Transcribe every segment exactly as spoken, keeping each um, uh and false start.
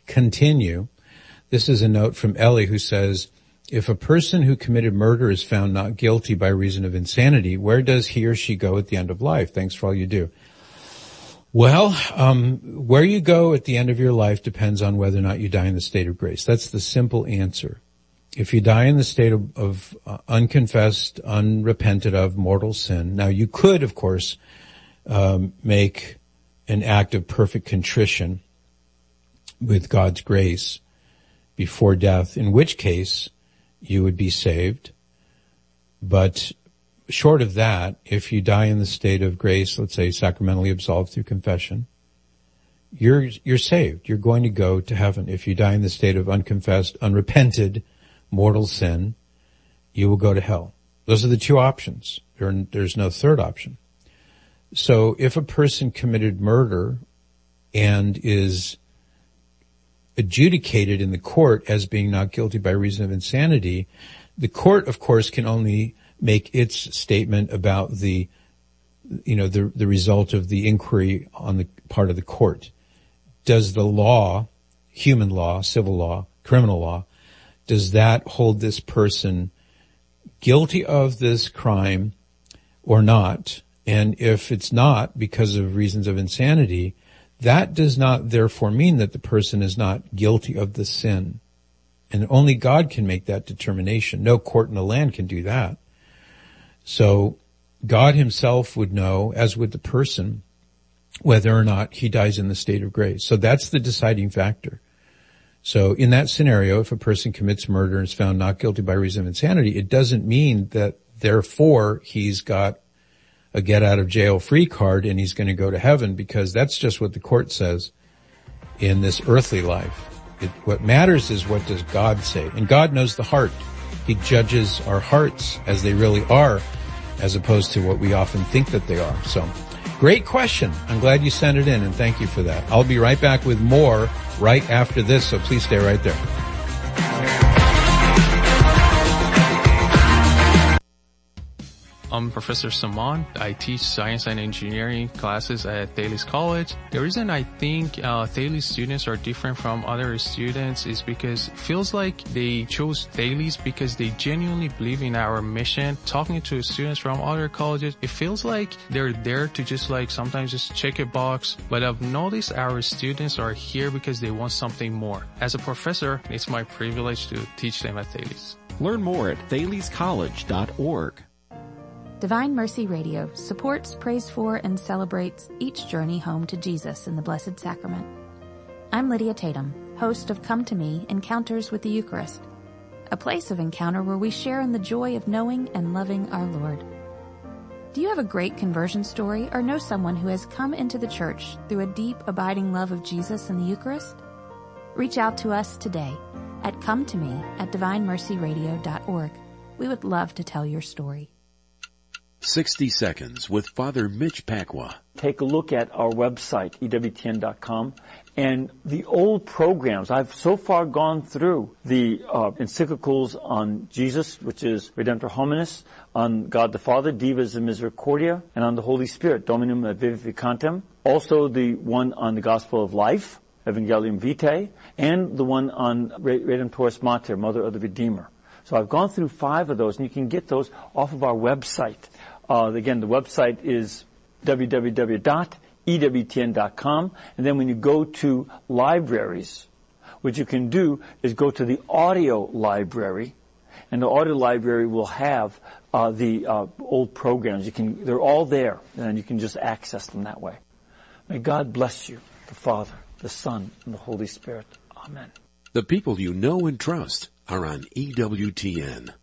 continue. This is a note from Ellie who says, if a person who committed murder is found not guilty by reason of insanity, where does he or she go at the end of life? Thanks for all you do. Well, um, where you go at the end of your life depends on whether or not you die in the state of grace. That's the simple answer. If you die in the state of, of uh, unconfessed, unrepented of mortal sin, now you could, of course, um, make an act of perfect contrition with God's grace before death, in which case you would be saved. But short of that, if you die in the state of grace, let's say sacramentally absolved through confession, you're, you're saved. You're going to go to heaven. If you die in the state of unconfessed, unrepented, mortal sin, you will go to hell. Those are the two options. There, there's no third option. So if a person committed murder and is adjudicated in the court as being not guilty by reason of insanity, the court, of course, can only make its statement about the, you know, the, the result of the inquiry on the part of the court. Does the law, human law, civil law, criminal law, does that hold this person guilty of this crime or not? And if it's not because of reasons of insanity, that does not therefore mean that the person is not guilty of the sin. And only God can make that determination. No court in the land can do that. So God himself would know, as would the person, whether or not he dies in the state of grace. So that's the deciding factor. So in that scenario, if a person commits murder and is found not guilty by reason of insanity, it doesn't mean that therefore he's got a get out of jail free card and he's going to go to heaven, because that's just what the court says in this earthly life. It, what matters is what does God say. And God knows the heart. He judges our hearts as they really are, as opposed to what we often think that they are. So, great question. I'm glad you sent it in, and thank you for that. I'll be right back with more right after this, so please stay right there. I'm Professor Saman. I teach science and engineering classes at Thales College. The reason I think uh, Thales students are different from other students is because it feels like they chose Thales because they genuinely believe in our mission. Talking to students from other colleges, it feels like they're there to just like sometimes just check a box. But I've noticed our students are here because they want something more. As a professor, it's my privilege to teach them at Thales. Learn more at thales college dot org. Divine Mercy Radio supports, prays for, and celebrates each journey home to Jesus in the Blessed Sacrament. I'm Lydia Tatum, host of Come to Me, Encounters with the Eucharist, a place of encounter where we share in the joy of knowing and loving our Lord. Do you have a great conversion story or know someone who has come into the church through a deep, abiding love of Jesus and the Eucharist? Reach out to us today at come to me at divine mercy radio dot org. We would love to tell your story. sixty seconds with Father Mitch Pacwa. Take a look at our website, E W T N dot com, and the old programs. I've so far gone through the uh, encyclicals on Jesus, which is Redemptor Hominis, on God the Father, Divas and Misericordia, and on the Holy Spirit, Dominum et Vivificantem. Also the one on the Gospel of Life, Evangelium Vitae, and the one on Redemptoris Mater, Mother of the Redeemer. So I've gone through five of those, and you can get those off of our website. Uh, again, the website is w w w dot e w t n dot com. And then when you go to libraries, what you can do is go to the audio library, and the audio library will have uh, the uh, old programs. You can, they're all there, and you can just access them that way. May God bless you, the Father, the Son, and the Holy Spirit. Amen. The people you know and trust are on E W T N.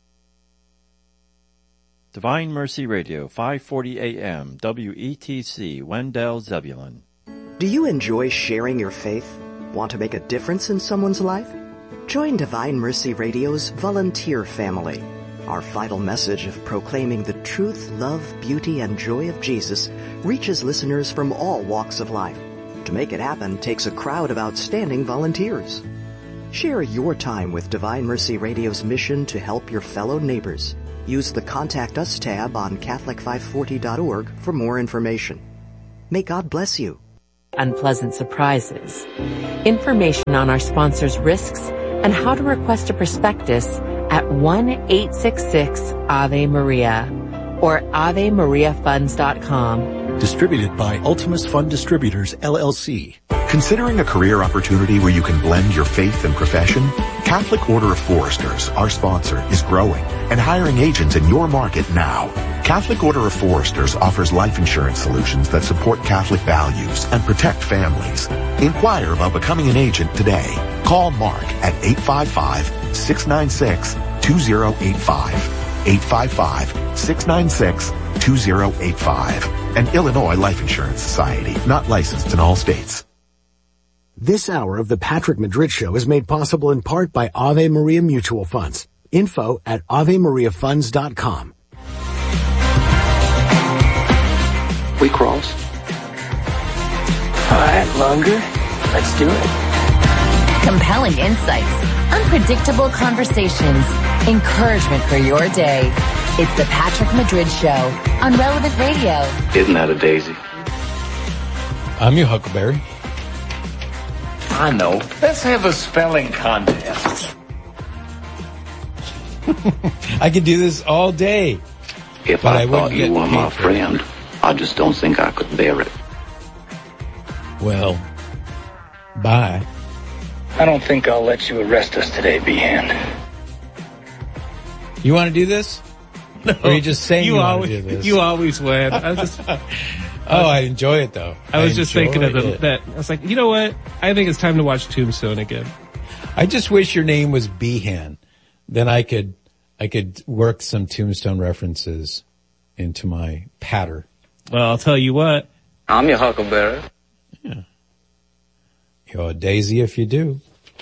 Divine Mercy Radio, five forty A M, W E T C, Wendell, Zebulon. Do you enjoy sharing your faith? Want to make a difference in someone's life? Join Divine Mercy Radio's volunteer family. Our vital message of proclaiming the truth, love, beauty, and joy of Jesus reaches listeners from all walks of life. To make it happen takes a crowd of outstanding volunteers. Share your time with Divine Mercy Radio's mission to help your fellow neighbors. Use the Contact Us tab on Catholic five forty dot org for more information. May God bless you. unpleasant surprises. Information on our sponsors' risks and how to request a prospectus at one eight six six Ave Maria or ave maria funds dot com. Distributed by Ultimus Fund Distributors, L L C. Considering a career opportunity where you can blend your faith and profession? Catholic Order of Foresters, our sponsor, is growing and hiring agents in your market now. Catholic Order of Foresters offers life insurance solutions that support Catholic values and protect families. Inquire about becoming an agent today. Call Mark at eight five five, six nine six, two zero eight five. eight five five, six nine six, two zero eight five. An Illinois Life Insurance Society, not licensed in all states. This hour of the Patrick Madrid Show is made possible in part by Ave Maria Mutual Funds. Info at ave maria funds dot com. We cross. All right, longer. Let's do it. Compelling insights, unpredictable conversations, encouragement for your day. It's the Patrick Madrid Show on Relevant Radio. Isn't that a daisy? I'm your Huckleberry. I know. Let's have a spelling contest. I could do this all day. If I, I thought you were my friend, I just don't think I could bear it. Well, bye. I don't think I'll let you arrest us today, Behan. You want to do this? No. Or are you just saying you, you always, want to do this? You always win. I was just, oh, I enjoy it though. I was I just thinking of the, it. that. I was like, you know what? I think it's time to watch Tombstone again. I just wish your name was Behan. Then I could, I could work some Tombstone references into my patter. Well, I'll tell you what. I'm your Huckleberry. Yeah. You're a daisy if you do.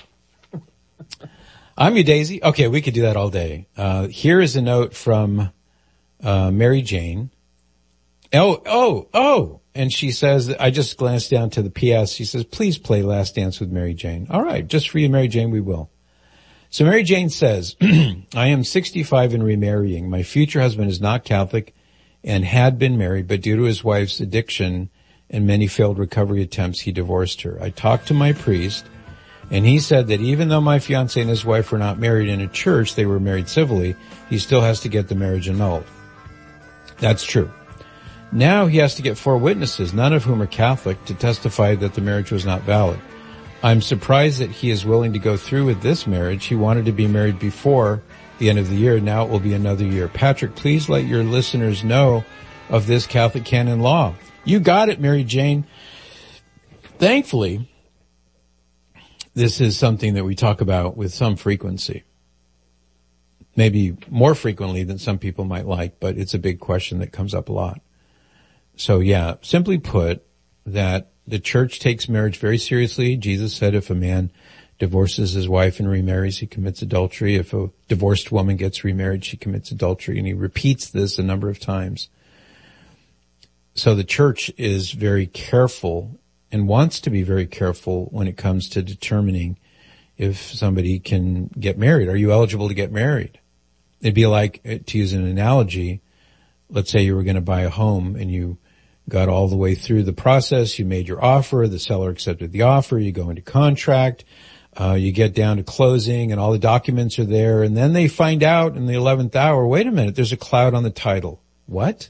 I'm your daisy. Okay, we could do that all day. Uh, here is a note from, uh, Mary Jane. Oh, oh, oh. And she says, I just glanced down to the P S. She says, please play Last Dance with Mary Jane. All right. Just for you, Mary Jane, we will. So Mary Jane says, I am sixty-five and remarrying. My future husband is not Catholic and had been married, but due to his wife's addiction and many failed recovery attempts, he divorced her. I talked to my priest, and he said that even though my fiancé and his wife were not married in a church, they were married civilly, he still has to get the marriage annulled. That's true. Now he has to get four witnesses, none of whom are Catholic, to testify that the marriage was not valid. I'm surprised that he is willing to go through with this marriage. He wanted to be married before the end of the year. Now it will be another year. Patrick, please let your listeners know of this Catholic canon law. You got it, Mary Jane. Thankfully, this is something that we talk about with some frequency. Maybe more frequently than some people might like, but it's a big question that comes up a lot. So yeah, simply put, that the church takes marriage very seriously. Jesus said if a man divorces his wife and remarries, he commits adultery. If a divorced woman gets remarried, she commits adultery. And he repeats this a number of times. So the church is very careful and wants to be very careful when it comes to determining if somebody can get married. Are you eligible to get married? It'd be like, to use an analogy, let's say you were going to buy a home and you got all the way through the process. You made your offer. The seller accepted the offer. You go into contract. Uh, you get down to closing and all the documents are there. And then they find out in the eleventh hour, wait a minute, there's a cloud on the title. What?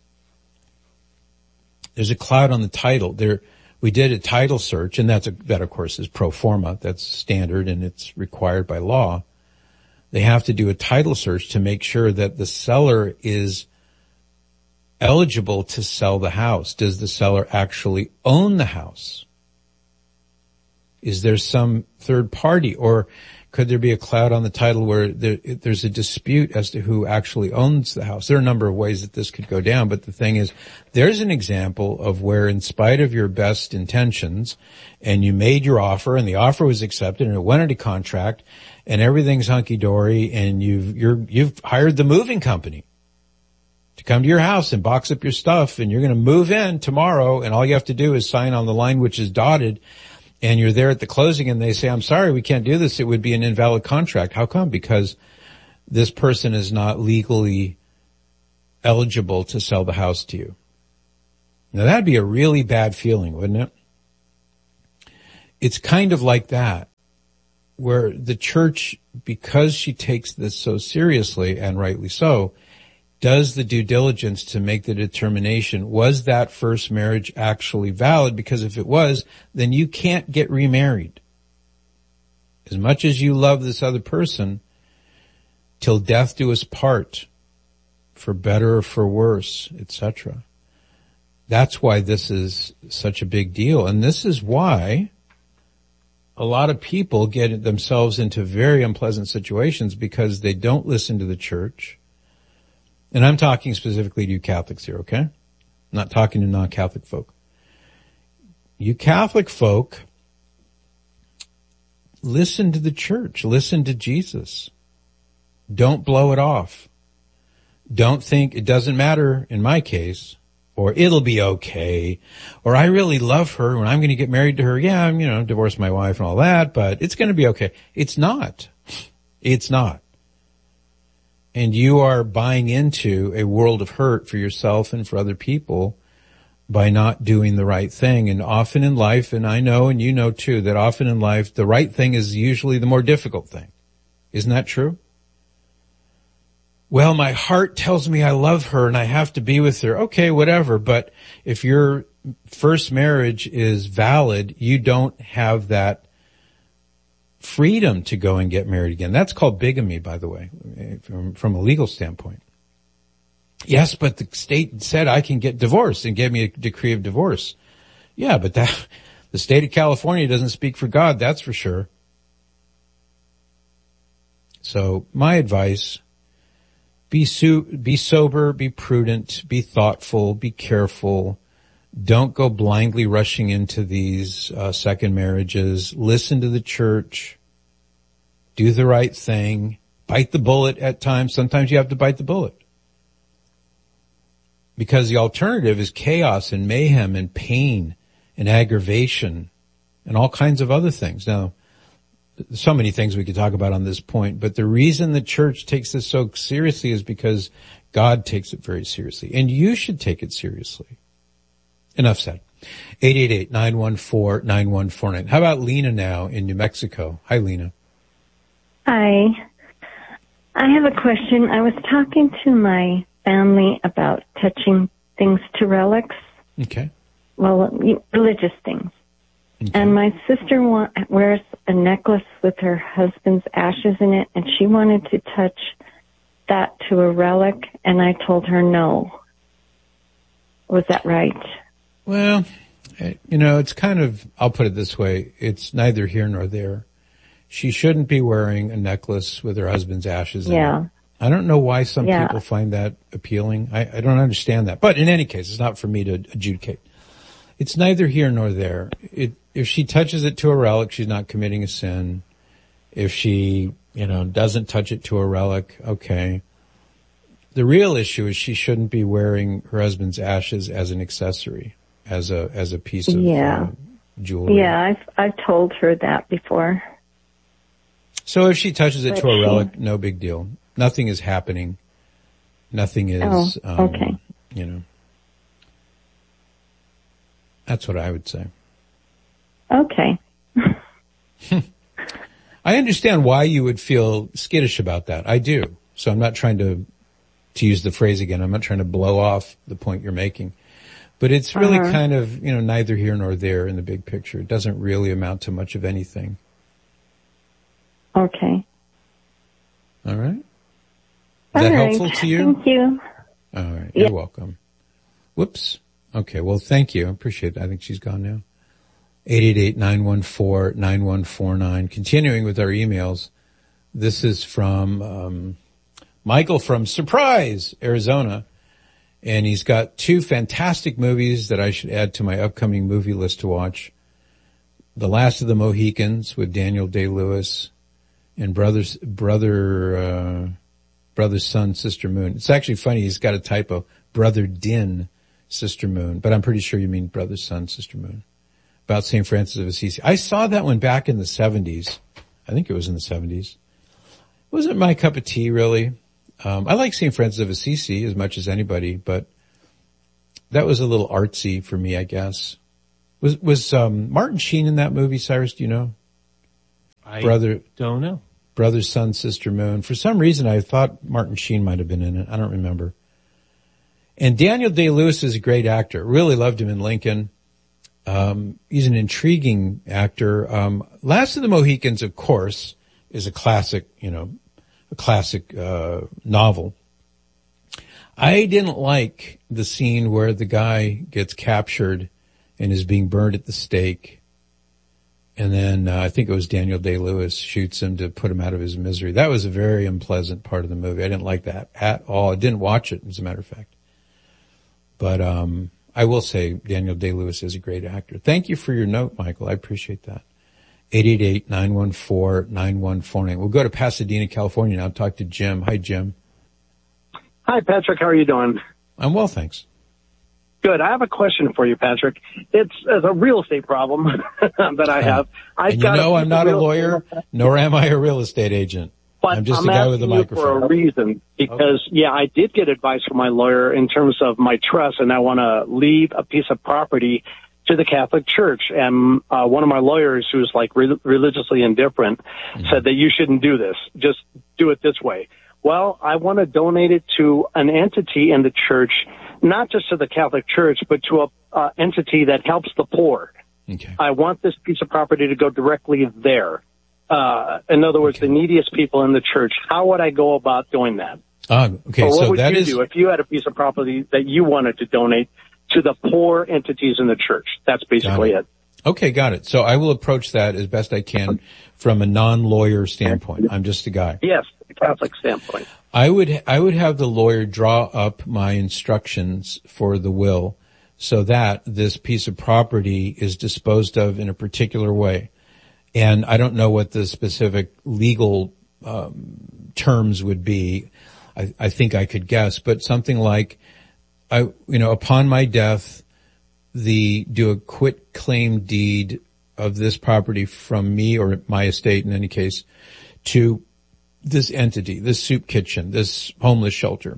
There's a cloud on the title. There, we did a title search, and that's a, that of course is pro forma. That's standard and it's required by law. They have to do a title search to make sure that the seller is eligible to sell the house. Does the seller actually own the house? Is there some third party, or could there be a cloud on the title where there, there's a dispute as to who actually owns the house? There are a number of ways that this could go down, but the thing is, there's an example of where, in spite of your best intentions, and you made your offer, and the offer was accepted, and it went into contract, and everything's hunky-dory, and you've, you're, you've hired the moving company to come to your house and box up your stuff, and you're going to move in tomorrow, and all you have to do is sign on the line which is dotted, and you're there at the closing, and they say, I'm sorry, we can't do this. It would be an invalid contract. How come? Because this person is not legally eligible to sell the house to you. Now, that'd be a really bad feeling, wouldn't it? it's kind of like that, where the church, because she takes this so seriously, and rightly so, does the due diligence to make the determination, was that first marriage actually valid? Because if it was, then you can't get remarried. As much as you love this other person, till death do us part, for better or for worse, et cetera. That's why this is such a big deal. And this is why a lot of people get themselves into very unpleasant situations, because they don't listen to the church. And I'm talking specifically to you Catholics here, okay? I'm not talking to non-Catholic folk. You Catholic folk, listen to the church. Listen to Jesus. Don't blow it off. Don't think it doesn't matter in my case, or it'll be okay, or I really love her and I'm going to get married to her. Yeah, I'm, you know, divorce my wife and all that, but it's going to be okay. It's not. It's not. And you are buying into a world of hurt for yourself and for other people by not doing the right thing. And often in life, and I know and you know too, that often in life, the right thing is usually the more difficult thing. Isn't that true? Well, my heart tells me I love her and I have to be with her. Okay, whatever. But if your first marriage is valid, you don't have that freedom to go and get married again. That's called bigamy, by the way, from, from a legal standpoint. Yes, but the state said I can get divorced and gave me a decree of divorce. Yeah, but that, the state of California doesn't speak for God, that's for sure. So my advice, be su- be sober, be prudent, be thoughtful, be careful. Don't go blindly rushing into these uh, second marriages. Listen to the church. Do the right thing. Bite the bullet at times. Sometimes you have to bite the bullet. Because the alternative is chaos and mayhem and pain and aggravation and all kinds of other things. Now, so many things we could talk about on this point, but the reason the church takes this so seriously is because God takes it very seriously. And you should take it seriously. Enough said. eight eight eight, nine one four, nine one four nine. How about Lena now in New Mexico? Hi, Lena. Hi. I have a question. I was talking to my family about touching things to relics. Okay. Well, religious things. Okay. And my sister wa- wears a necklace with her husband's ashes in it, and she wanted to touch that to a relic, and I told her no. Was that right? Well, you know, it's kind of, I'll put it this way, it's neither here nor there. She shouldn't be wearing a necklace with her husband's ashes in yeah. it. I don't know why some yeah. people find that appealing. I, I don't understand that. But in any case, it's not for me to adjudicate. It's neither here nor there. It, if she touches it to a relic, she's not committing a sin. If she, you know, doesn't touch it to a relic, okay. The real issue is she shouldn't be wearing her husband's ashes as an accessory, as a as a piece of yeah. uh, jewelry. Yeah, I've I've told her that before. So if she touches it but to a she... relic, no big deal. Nothing is happening. Nothing is, oh, okay. um, you know. That's what I would say. Okay. I understand why you would feel skittish about that. I do. So I'm not trying to, to use the phrase again, I'm not trying to blow off the point you're making. But it's really uh-huh. kind of, you know, neither here nor there in the big picture. It doesn't really amount to much of anything. Okay. All right. Is All that right. helpful to you? Thank you. All right. Yeah. You're welcome. Whoops. Okay. Well, thank you. I appreciate it. I think she's gone now. eight eight eight, nine one four, nine one four nine. Continuing with our emails. This is from, um, Michael from Surprise, Arizona. And he's got two fantastic movies that I should add to my upcoming movie list to watch. The Last of the Mohicans with Daniel Day-Lewis and Brothers, Brother, uh, Brother, Son, Sister Moon. It's actually funny. He's got a typo. Brother Din, Sister Moon. But I'm pretty sure you mean Brother, Son, Sister Moon. About Saint Francis of Assisi. I saw that one back in the seventies. I think it was in the seventies. It wasn't my cup of tea, really. Um, I like Saint Francis of Assisi as much as anybody, but that was a little artsy for me, I guess. Was, was, um, Martin Sheen in that movie, Cyrus? Do you know? I Brother, don't know. Brother, Sun, Sister, Moon. For some reason, I thought Martin Sheen might have been in it. I don't remember. And Daniel Day-Lewis is a great actor. Really loved him in Lincoln. Um, he's an intriguing actor. Um, Last of the Mohicans, of course, is a classic, you know, a classic, uh, novel. I didn't like the scene where the guy gets captured and is being burned at the stake. And then uh, I think it was Daniel Day-Lewis shoots him to put him out of his misery. That was a very unpleasant part of the movie. I didn't like that at all. I didn't watch it, as a matter of fact. But um I will say Daniel Day-Lewis is a great actor. Thank you for your note, Michael. I appreciate that. eight eight eight, nine one four, nine one four nine. We'll go to Pasadena, California now. Talk to Jim. Hi, Jim. Hi, Patrick. How are you doing? I'm well, thanks. Good. I have a question for you, Patrick. It's, it's a real estate problem that I have. I've and you got know a I'm not a lawyer, nor am I a real estate agent. But I'm just I'm a guy with a asking you microphone. for a reason, because, okay. yeah, I did get advice from my lawyer in terms of my trust, and I want to leave a piece of property to the Catholic Church. And uh, one of my lawyers, who's like re- religiously indifferent, mm-hmm. said that you shouldn't do this. Just do it this way. Well, I want to donate it to an entity in the church, not just to the Catholic Church, but to a uh, entity that helps the poor. Okay. I want this piece of property to go directly there. Uh, in other words, okay. the neediest people in the church. How would I go about doing that? Ah, okay. Or what so would that you is... do if you had a piece of property that you wanted to donate to the poor entities in the church? That's basically it. it. Okay, got it. So I will approach that as best I can from a non-lawyer standpoint. I'm just a guy. Yes, a Catholic standpoint. I would, I would have the lawyer draw up my instructions for the will so that this piece of property is disposed of in a particular way. And I don't know what the specific legal um, terms would be. I, I think I could guess, but something like, I, you know, upon my death, the do a quit claim deed of this property from me or my estate in any case to this entity, this soup kitchen, this homeless shelter.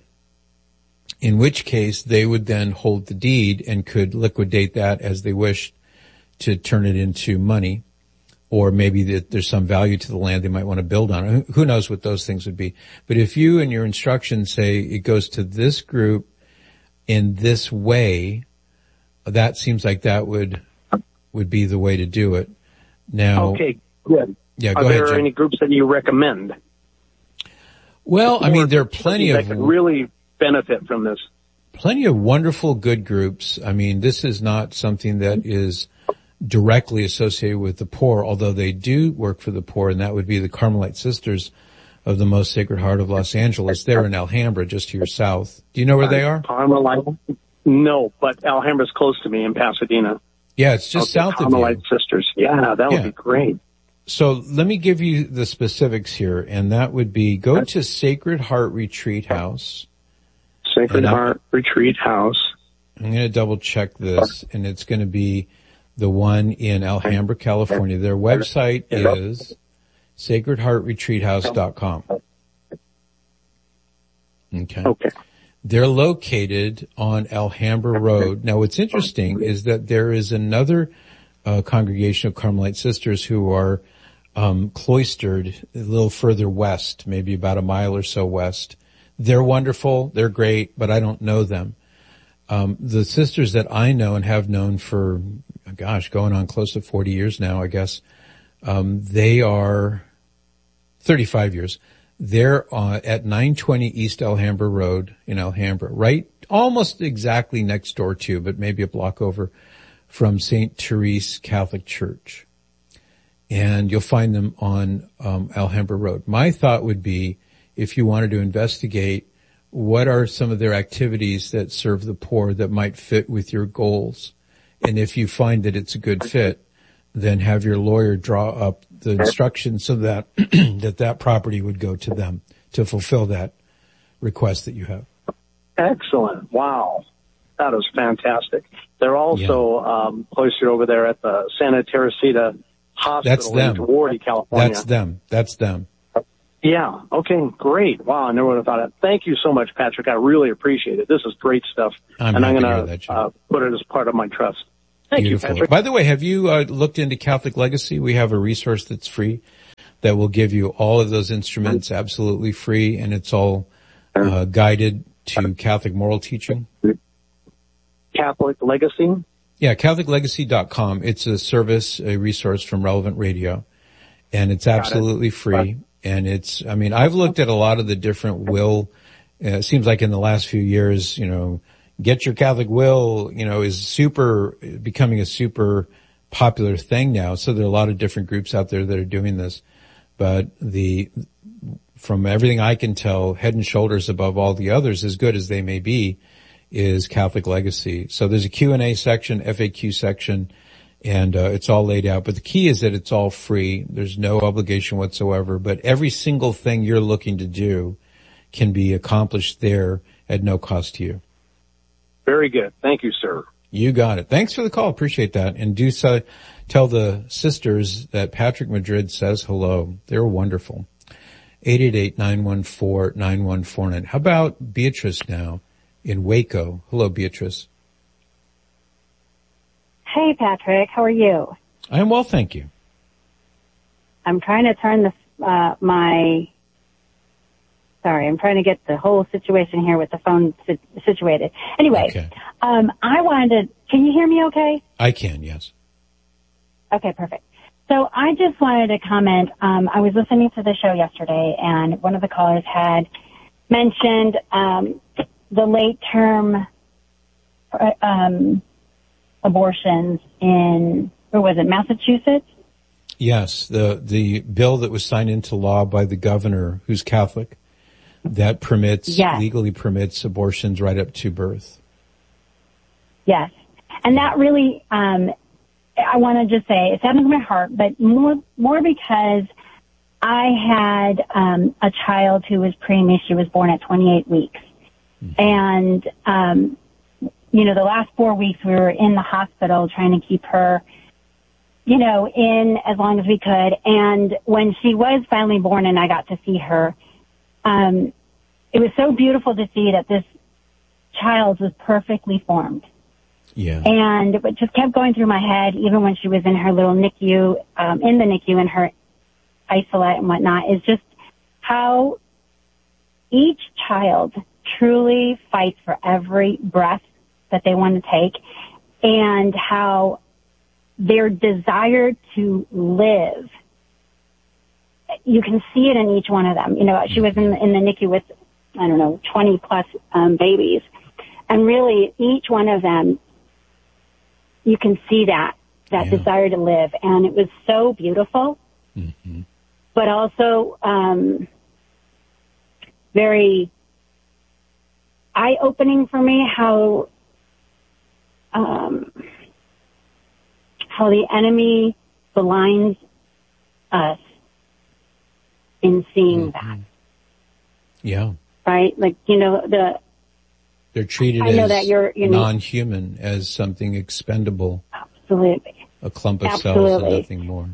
In which case they would then hold the deed and could liquidate that as they wished to turn it into money. Or maybe that there's some value to the land they might want to build on it. Who knows what those things would be. But if you and your instructions say it goes to this group in this way, that seems like that would would be the way to do it. Now, okay, good. Yeah, go are ahead. Are there Jim. Any groups that you recommend? Well, I mean, there are plenty that of could really benefit from this. Plenty of wonderful, good groups. I mean, this is not something that is directly associated with the poor, although they do work for the poor, and that would be the Carmelite Sisters of the Most Sacred Heart of Los Angeles. They're in Alhambra, just to your south. Do you know where they are? Carmelite? No, but Alhambra's close to me in Pasadena. Yeah, it's just okay, south Carmelite of you. Sisters. Yeah, that would yeah. be great. So let me give you the specifics here, and that would be go to Sacred Heart Retreat House. Sacred Heart Retreat House. I'm going to double check this, and it's going to be the one in Alhambra, California. Their website is sacred heart retreat house dot com. Okay. Okay. They're located on Alhambra Road. Now, what's interesting is that there is another uh, congregation of Carmelite Sisters who are um, cloistered a little further west, maybe about a mile or so west. They're wonderful. They're great, but I don't know them. Um, the sisters that I know and have known for, gosh, going on close to forty years now, I guess, um, they are thirty-five years. They're uh, at nine twenty East Alhambra Road in Alhambra, right almost exactly next door to, but maybe a block over from Saint Therese Catholic Church. And you'll find them on um, Alhambra Road. My thought would be, if you wanted to investigate what are some of their activities that serve the poor that might fit with your goals, and if you find that it's a good fit, then have your lawyer draw up the instructions so that that that property would go to them to fulfill that request that you have. Excellent. Wow. That is fantastic. They're also yeah. um, cloistered over there at the Santa Teresita Hospital That's them. in Hawaii, California. That's them. That's them. Yeah. Okay. Great. Wow. I never would have thought of it. Thank you so much, Patrick. I really appreciate it. This is great stuff. I'm and I'm happy going to to uh, put it as part of my trust. Thank Beautiful. you, Patrick. By the way, have you uh, looked into Catholic Legacy? We have a resource that's free that will give you all of those instruments absolutely free, and it's all uh, guided to Catholic moral teaching. Catholic Legacy? Yeah, Catholic Legacy dot com. It's a service, a resource from Relevant Radio, and it's absolutely free. And it's, I mean, I've looked at a lot of the different will. Uh, it seems like in the last few years, you know, Get Your Catholic Will, you know, is super, becoming a super popular thing now. So there are a lot of different groups out there that are doing this. But the, from everything I can tell, head and shoulders above all the others, as good as they may be, is Catholic Legacy. So there's a Q and A section, F A Q section, and uh, it's all laid out. But the key is that it's all free. There's no obligation whatsoever. But every single thing you're looking to do can be accomplished there at no cost to you. Very good. Thank you, sir. You got it. Thanks for the call. Appreciate that. And do so, tell the sisters that Patrick Madrid says hello. They're wonderful. eight eight eight, nine one four, nine one four nine. How about Beatrice now in Waco? Hello, Beatrice. Hey, Patrick. How are you? I am well, thank you. I'm trying to turn the, uh, my, sorry, I'm trying to get the whole situation here with the phone si- situated. Anyway, okay. um, I wanted to, can you hear me okay? I can, yes. Okay, perfect. So I just wanted to comment, um, I was listening to the show yesterday and one of the callers had mentioned, um, the late term, um, abortions in, where was it, Massachusetts? Yes, the, the bill that was signed into law by the governor, who's Catholic, that permits, yes. legally permits abortions right up to birth. Yes. And that really, um, I want to just say, it's saddened my heart, but more, more because I had, um, a child who was preemie. She was born at twenty-eight weeks. Mm-hmm. And, um, you know, the last four weeks we were in the hospital trying to keep her, you know, in as long as we could. And when she was finally born and I got to see her, um, it was so beautiful to see that this child was perfectly formed. Yeah. And it just kept going through my head, even when she was in her little N I C U, um, in the N I C U in her isolate and whatnot, is just how each child truly fights for every breath that they want to take, and how their desire to live, you can see it in each one of them. You know, she was in, in the N I C U with, I don't know, twenty plus um, babies. And really, each one of them, you can see that, that yeah. desire to live. And it was so beautiful, mm-hmm. but also um, very eye-opening for me how um, how the enemy blinds us in seeing mm-hmm. that. Yeah. Right? Like, you know, the... They're treated I know as that you're, you know, non-human, as something expendable. Absolutely. A clump of Absolutely. cells and nothing more.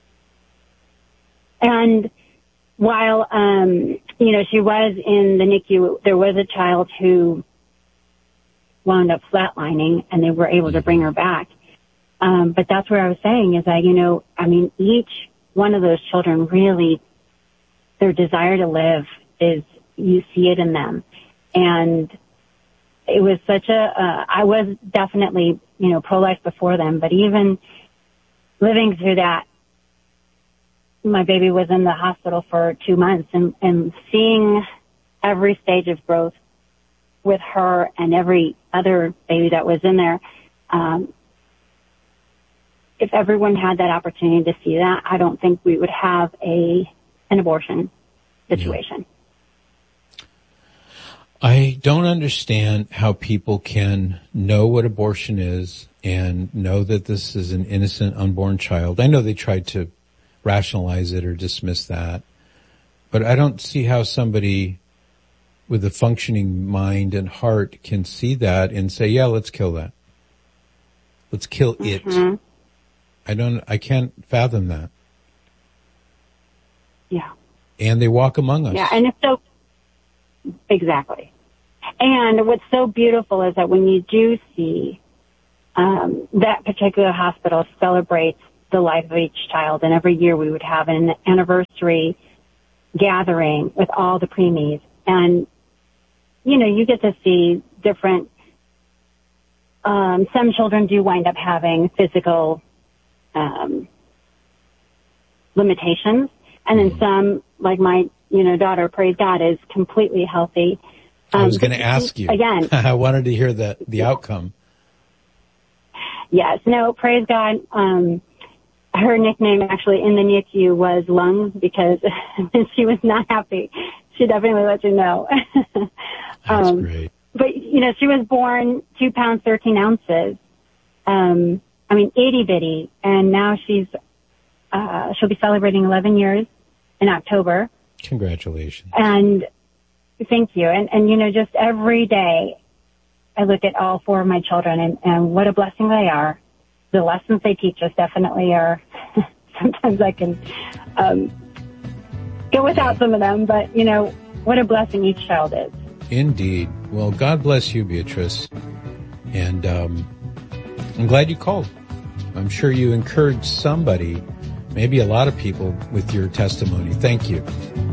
And while, um, you know, she was in the N I C U, there was a child who wound up flatlining, and they were able to bring her back. Um, but that's where I was saying is that, you know, I mean, each one of those children really, their desire to live is, you see it in them. And it was such a, uh, I was definitely, you know, pro-life before them, but even living through that, my baby was in the hospital for two months and, and seeing every stage of growth with her and every other baby that was in there. Um, if everyone had that opportunity to see that, I don't think we would have a, an abortion situation. Yeah. I don't understand how people can know what abortion is and know that this is an innocent unborn child. I know they tried to rationalize it or dismiss that, but I don't see how somebody with a functioning mind and heart can see that and say, yeah, let's kill that. Let's kill it. Mm-hmm. I don't, I can't fathom that. Yeah. And they walk among us. Yeah, and it's so, exactly. And what's so beautiful is that when you do see um, that particular hospital celebrates the life of each child, and every year we would have an anniversary gathering with all the preemies. And, you know, you get to see different, um, some children do wind up having physical um, limitations, and then some, like my, you know, daughter, praise God, is completely healthy. Um, I was going to ask you. Again. I wanted to hear the, the outcome. Yes, no, praise God. Um, her nickname actually in the N I C U was Lungs, because she was not happy. She definitely let you know. That's um, great. But, you know, she was born two pounds, thirteen ounces. Um, I mean, itty bitty. And now she's, uh, she'll be celebrating eleven years in October. Congratulations. And thank you. And, and, you know, just every day I look at all four of my children, and, and what a blessing they are. The lessons they teach us definitely are, sometimes I can, um, go without some of them, but, you know, what a blessing each child is. Indeed. Well, God bless you, Beatrice. And, um, I'm glad you called. I'm sure you encouraged somebody, maybe a lot of people, with your testimony. Thank you.